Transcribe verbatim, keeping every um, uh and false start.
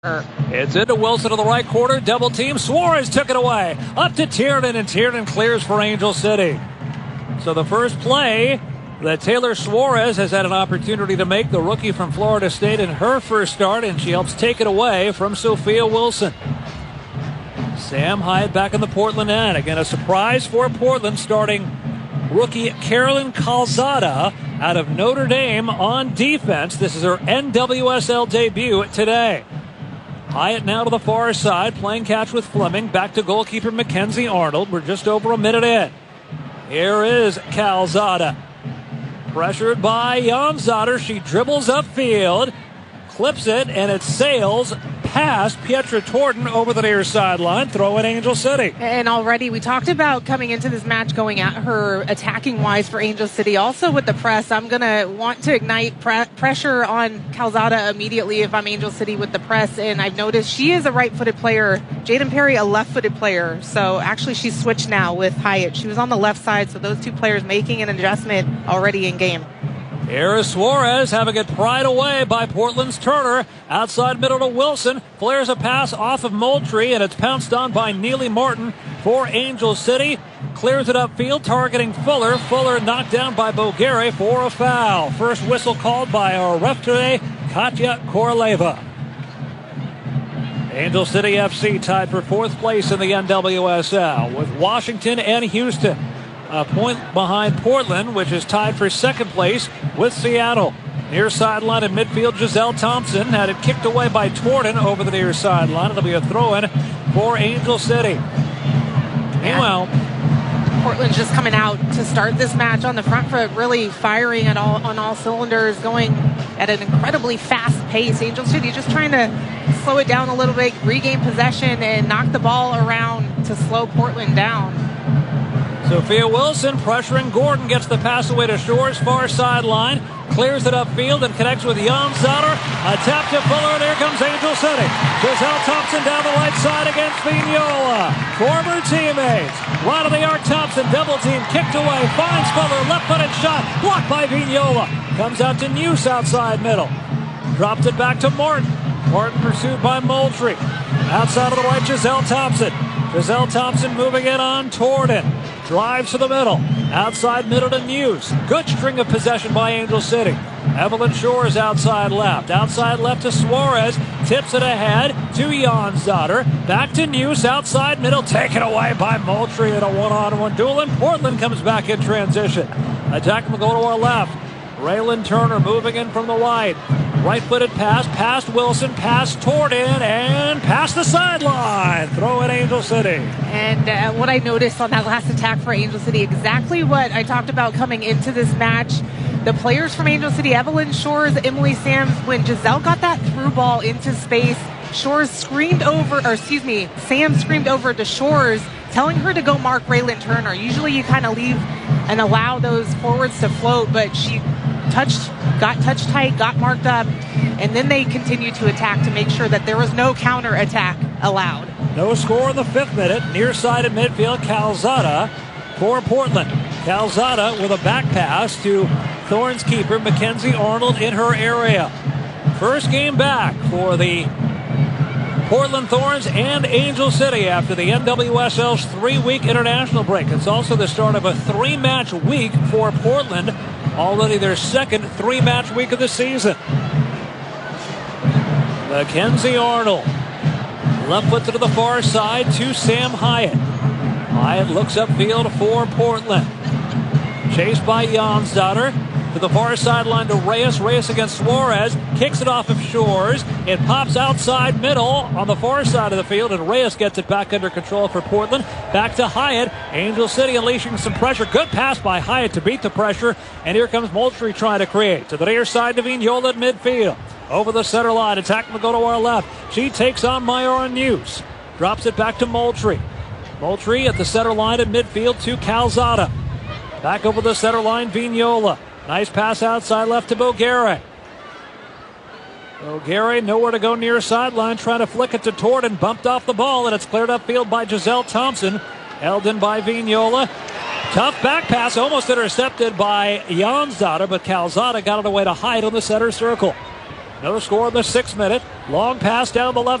It's into Wilson to the right corner. Double team. Suarez took it away. Up to Tiernan, and Tiernan clears for Angel City. So the first play that Taylor Suarez has had an opportunity to make, the rookie from Florida State, in her first start, and she helps take it away from Sophia Wilson. Sam Hyatt back in the Portland end. Again, a surprise for Portland, starting rookie Carolyn Calzada out of Notre Dame on defense. This is her N W S L debut today. Hyatt now to the far side, playing catch with Fleming. Back to goalkeeper Mackenzie Arnold. We're just over a minute in. Here is Calzada. Pressured by Janzadar. She dribbles upfield, clips it, and it sails past Pietra Torden over the near sideline. Throw in Angel City. And already we talked about coming into this match going at her attacking wise for Angel City. Also with the press, I'm going to want to ignite pre- pressure on Calzada immediately if I'm Angel City with the press. And I've noticed she is a right-footed player. Jaden Perry, a left-footed player. So actually she's switched now with Hyatt. She was on the left side, so those two players making an adjustment already in game. Here is Suarez having it pried away by Portland's Turner. Outside middle to Wilson. Flares a pass off of Moultrie, and it's pounced on by Neely Martin for Angel City. Clears it upfield, targeting Fuller. Fuller knocked down by Boguere for a foul. First whistle called by our ref today, Katya Koroleva. Angel City F C tied for fourth place in the N W S L with Washington and Houston. A point behind Portland, which is tied for second place with Seattle. Near sideline in midfield, Giselle Thompson had it kicked away by Torden over the near sideline. It'll be a throw-in for Angel City. Meanwhile, Portland's just coming out to start this match on the front foot, really firing at all on all cylinders, going at an incredibly fast pace. Angel City just trying to slow it down a little bit, regain possession, and knock the ball around to slow Portland down. Sophia Wilson pressuring Gordon, gets the pass away to Shores, far sideline, clears it upfield and connects with Janzadar. A tap to Fuller, and here comes Angel City. Giselle Thompson down the right side against Vignola. Former teammates. Wide of the arc, Thompson, double team, kicked away, finds Fuller, left-footed shot, blocked by Vignola. Comes out to Neuse outside middle. Dropped it back to Martin. Martin pursued by Moultrie. Outside of the right, Giselle Thompson. Giselle Thompson moving it on Torden. Drives to the middle. Outside middle to Neuse. Good string of possession by Angel City. Evelyn Shores outside left. Outside left to Suarez. Tips it ahead to Janzadar. Back to Neuse. Outside middle. Taken away by Moultrie in a one-on-one duel. And Portland comes back in transition. Attack will go to our left. Raylan Turner moving in from the wide. Right-footed pass, past Wilson, past Torden, and past the sideline. Throw in Angel City. And uh, what I noticed on that last attack for Angel City, exactly what I talked about coming into this match. The players from Angel City, Evelyn Shores, Emily Sams, when Giselle got that through ball into space, Shores screamed over, or excuse me, Sam screamed over to Shores, telling her to go mark Raylan Turner. Usually you kind of leave and allow those forwards to float, but she touched, got touch tight, got marked up, and then they continued to attack to make sure that there was no counter attack allowed. No score in the fifth minute. Near side of midfield, Calzada for Portland. Calzada with a back pass to Thorns keeper Mackenzie Arnold in her area. First game back for the Portland Thorns and Angel City after the N W S L's three-week international break. It's also the start of a three-match week for Portland, already their second three-match week of the season. Mackenzie Arnold, left foot to the far side to Sam Hyatt. Hyatt looks upfield for Portland. Chased by Janzadar. To the far sideline to Reyes. Reyes against Suarez. Kicks it off of Shores. It pops outside middle on the far side of the field, and Reyes gets it back under control for Portland. Back to Hyatt. Angel City unleashing some pressure. Good pass by Hyatt to beat the pressure. And here comes Moultrie trying to create. To the near side to Vignola at midfield. Over the center line. Attack will go to our left. She takes on Myron Neuse. Drops it back to Moultrie. Moultrie at the center line at midfield to Calzada. Back over the center line, Vignola. Nice pass outside left to Boguere. Boguere nowhere to go near sideline, trying to flick it to Torden. Bumped off the ball, and it's cleared upfield by Giselle Thompson. Held in by Vignola. Tough back pass, almost intercepted by Janzadar, but Calzada got it away to Hyatt on the center circle. No score in the sixth minute. Long pass down the left